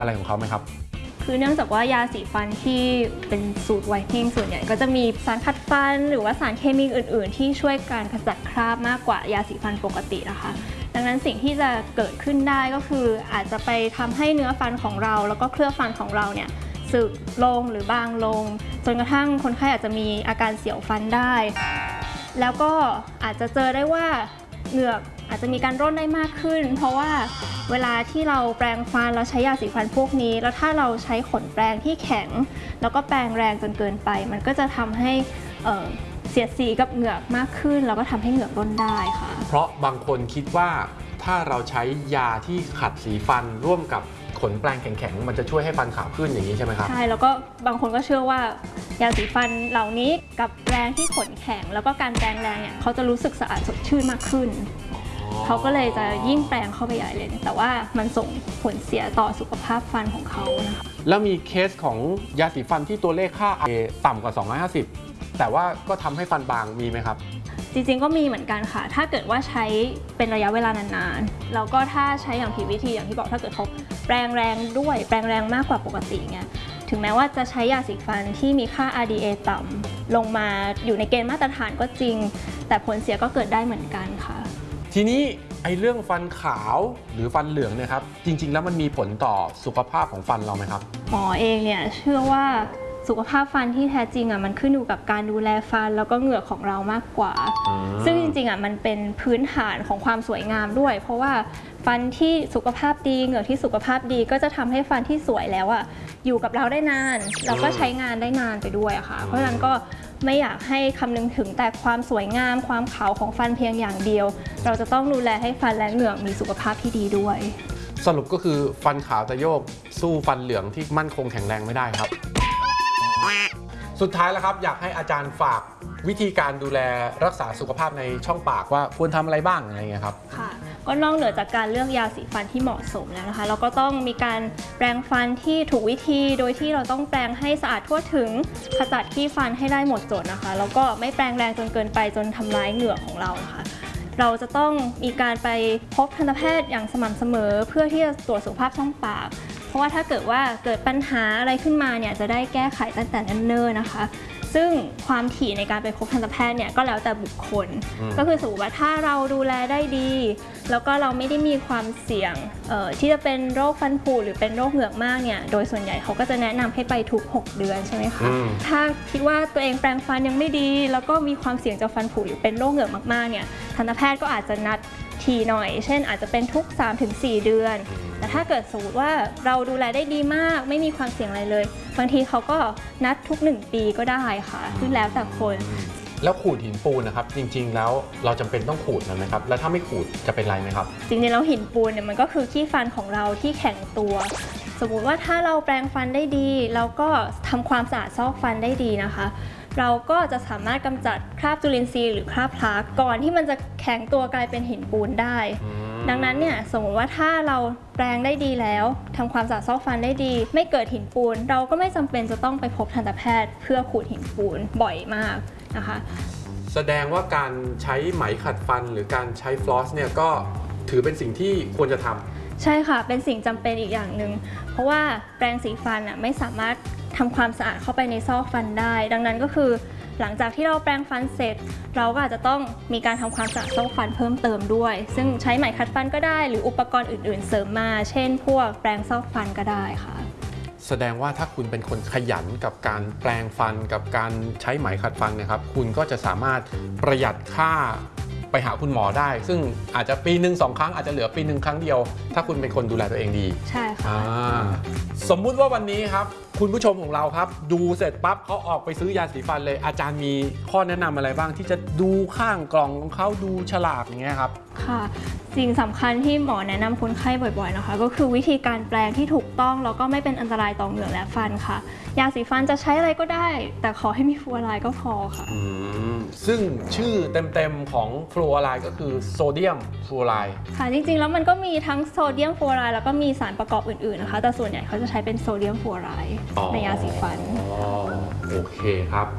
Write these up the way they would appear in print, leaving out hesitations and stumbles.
อะไรของเขาไหมครับคือเนื่องจากว่ายาสีฟันที่เป็นสูตรไวท์เทนนิ่งส่วนใหญ่ก็จะมีสารขัดฟันหรือว่าสารเคมีอื่นๆที่ช่วยการขจัดคราบมากกว่ายาสีฟันปกตินะคะดังนั้นสิ่งที่จะเกิดขึ้นได้ก็คืออาจจะไปทำให้เนื้อฟันของเราแล้วก็เคลือบฟันของเราเนี่ยสึกลงหรือบางลงจนกระทั่งคนไข้อาจจะมีอาการเสียวฟันได้แล้วก็อาจจะเจอได้ว่าเหงือกอาจจะมีการร่นได้มากขึ้นเพราะว่าเวลาที่เราแปรงฟันเราใช้ยาสีฟันพวกนี้แล้วถ้าเราใช้ขนแปรงที่แข็งแล้วก็แปรงแรงจนเกินไปมันก็จะทำให้เสียดสีกับเหงือกมากขึ้นแล้วก็ทำให้เหงือกร่นได้ค่ะเพราะบางคนคิดว่าถ้าเราใช้ยาที่ขัดสีฟันร่วมกับขนแปรงแข็งๆมันจะช่วยให้ฟันขาวขึ้นอย่างนี้ใช่ไหมครับใช่แล้วก็บางคนก็เชื่อว่ายาสีฟันเหล่านี้กับแปรงที่ขนแข็งแล้วก็การแปรงแรงเนี่ยเขาจะรู้สึกสะอาดสดชื่นมากขึ้นเขาก็เลยจะยิ่งแปรงเข้าไปใหญ่เลยแต่ว่ามันส่งผลเสียต่อสุขภาพฟันของเขานะคะแล้วมีเคสของยาสีฟันที่ตัวเลขค่า A ต่ำกว่า250แต่ว่าก็ทำให้ฟันบางมีไหมครับจริงๆก็มีเหมือนกันค่ะถ้าเกิดว่าใช้เป็นระยะเวลานานๆแล้วก็ถ้าใช้อย่างผิดวิธีอย่างที่บอกถ้าเกิดเขาแปรงแรงด้วยแปรงแรงมากกว่าปกติเงี้ยถึงแม้ว่าจะใช้ยาสีฟันที่มีค่า RDA ต่ำลงมาอยู่ในเกณฑ์มาตรฐานก็จริงแต่ผลเสียก็เกิดได้เหมือนกันค่ะทีนี้ไอ้เรื่องฟันขาวหรือฟันเหลืองเนี่ยครับจริงๆแล้วมันมีผลต่อสุขภาพของฟันเราไหมครับหมอเองเนี่ยเชื่อว่าสุขภาพฟันที่แท้จริงมันขึ้นอยู่กับการดูแลฟันแล้วก็เหงือกของเรามากกว่าซึ่งจริงๆมันเป็นพื้นฐานของความสวยงามด้วยเพราะว่าฟันที่สุขภาพดีเหงือกที่สุขภาพดีก็จะทำให้ฟันที่สวยแล้วอยู่กับเราได้นานแล้วก็ใช้งานได้นานไปด้วยค่ะเพราะฉะนั้นก็ไม่อยากให้คำนึงถึงแต่ความสวยงามความขาวของฟันเพียงอย่างเดียวเราจะต้องดูแลให้ฟันและเหงือกมีสุขภาพที่ดีด้วยสรุปก็คือฟันขาวแต่โยกสู้ฟันเหลืองที่มั่นคงแข็งแรงไม่ได้ครับสุดท้ายแล้วครับอยากให้อาจารย์ฝากวิธีการดูแลรักษาสุขภาพในช่องปากว่าควรทำอะไรบ้างอะไรเงี้ยครับค่ะก็นอกเหนือจากการเลือกยาสีฟันที่เหมาะสมแล้วนะคะเราก็ต้องมีการแปรงฟันที่ถูกวิธีโดยที่เราต้องแปรงให้สะอาดทั่วถึงขจัดขี้ฟันให้ได้หมดจดนะคะแล้วก็ไม่แปรงแรงจนเกินไปจนทำร้ายเหงือกของเรานะคะเราจะต้องมีการไปพบทันตแพทย์อย่างสม่ำเสมอเพื่อที่จะตรวจสุขภาพช่องปากเพราะว่าถ้าเกิดว่าเกิดปัญหาอะไรขึ้นมาเนี่ยจะได้แก้ไขตั้งแต่เนิ่นๆนะคะซึ่งความถี่ในการไปพบทันตแพทย์เนี่ยก็แล้วแต่บุคคลก็คือสมมติว่าถ้าเราดูแลได้ดีแล้วก็เราไม่ได้มีความเสี่ยงที่จะเป็นโรคฟันผุหรือเป็นโรคเหงือกมากเนี่ยโดยส่วนใหญ่เขาก็จะแนะนำให้ไปทุก6เดือนใช่ไหมคะถ้าคิดว่าตัวเองแปรงฟันยังไม่ดีแล้วก็มีความเสี่ยงจะฟันผุหรือเป็นโรคเหงือกมากๆเนี่ยทันตแพทย์ก็อาจจะนัดทีหน่อยเช่นอาจจะเป็นทุก 3-4 เดือนแต่ถ้าเกิดสมมติว่าเราดูแลได้ดีมากไม่มีความเสี่ยงอะไรเลยบางทีเขาก็นัดทุก1 ปีก็ได้ค่ะขึ้นแล้วแต่คนแล้วขูดหินปูนนะครับจริงๆแล้วเราจำเป็นต้องขูดมันไหมครับแล้วถ้าไม่ขูดจะเป็นไรไหมครับจริงๆแล้วหินปูนเนี่ยมันก็คือขี้ฟันของเราที่แข็งตัวสมมุติว่าถ้าเราแปรงฟันได้ดีแล้วก็ทำความสะอาดซอกฟันได้ดีนะคะเราก็จะสามารถกำจัดคราบจุลินทรีย์หรือคราบพลาสก่อนที่มันจะแข็งตัวกลายเป็นหินปูนได้ดังนั้นเนี่ยสมมติว่าถ้าเราแปรงได้ดีแล้วทำความสะอาดซอกฟันได้ดีไม่เกิดหินปูนเราก็ไม่จำเป็นจะต้องไปพบทันตแพทย์เพื่อขูดหินปูนบ่อยมากนะคะแสดงว่าการใช้ไหมขัดฟันหรือการใช้ฟลอสเนี่ยก็ถือเป็นสิ่งที่ควรจะทำใช่ค่ะเป็นสิ่งจำเป็นอีกอย่างหนึ่งเพราะว่าแปรงสีฟันไม่สามารถทำความสะอาดเข้าไปในซอกฟันได้ดังนั้นก็คือหลังจากที่เราแปรงฟันเสร็จเราก็อาจจะต้องมีการทำความสะอาดซอกฟันเพิ่มเติมด้วยซึ่งใช้ไหมขัดฟันก็ได้หรืออุปกรณ์อื่นๆเสริมมาเช่นพวกแปรงซอกฟันก็ได้ค่ะแสดงว่าถ้าคุณเป็นคนขยันกับการแปรงฟันกับการใช้ไหมขัดฟันนะครับคุณก็จะสามารถประหยัดค่าไปหาคุณหมอได้ซึ่งอาจจะปีหนึ่ง2 ครั้งอาจจะเหลือปีหนึ่งครั้งเดียวถ้าคุณเป็นคนดูแลตัวเองดีใช่ค่ะสมมุติว่าวันนี้ครับคุณผู้ชมของเราครับดูเสร็จปั๊บเขาออกไปซื้อยาสีฟันเลยอาจารย์มีข้อแนะนำอะไรบ้างที่จะดูข้างกล่องของเขาดูฉลากอย่างเงี้ยครับค่ะสิ่งสำคัญที่หมอแนะนำคนไข้บ่อยๆนะคะก็คือวิธีการแปรงที่ถูกต้องแล้วก็ไม่เป็นอันตรายต่อเหงือกและฟันค่ะยาสีฟันจะใช้อะไรก็ได้แต่ขอให้มีฟลูออไรด์ก็พอค่ะซึ่งชื่อเต็มๆของฟลูออไรด์ก็คือโซเดียมฟลูออไรด์ค่ะจริงๆแล้วมันก็มีทั้งโซเดียมฟลูออไรด์แล้วก็มีสารประกอบอื่นๆนะคะแต่ส่วนใหญ่เขาจะใช้เป็นโซเดียมฟลูออไรด์ในยาสีฟันโอเคครับ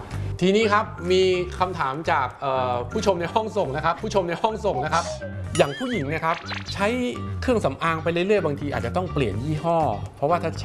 ทีนี้ครับมีคำถามจากผู้ชมในห้องส่งนะครับอย่างผู้หญิงนะครับใช้เครื่องสำอางไปเรื่อยๆบางทีอาจจะต้องเปลี่ยนยี่ห้อเพราะว่าถ้า